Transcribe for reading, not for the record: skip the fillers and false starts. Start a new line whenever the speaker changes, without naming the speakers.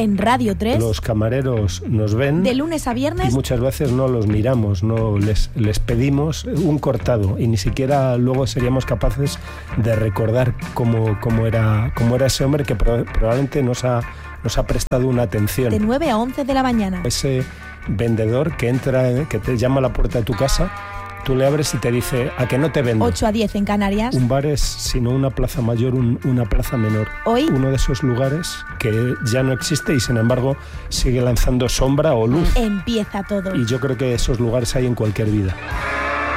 En Radio 3.
Los camareros nos ven.
De lunes a viernes.
Y muchas veces no los miramos, no les pedimos un cortado y ni siquiera luego seríamos capaces de recordar cómo era ese hombre que probablemente nos ha prestado una atención.
De 9 a 11 de la mañana.
Ese vendedor que entra, que te llama a la puerta de tu casa, tú le abres y te dice, ¿a que no te vendo?
8 a 10 en Canarias.
Un bar es, si no una plaza mayor, una plaza menor.
Hoy.
Uno de esos lugares que ya no existe y sin embargo sigue lanzando sombra o luz.
Empieza todo.
Y yo creo que esos lugares hay en cualquier vida.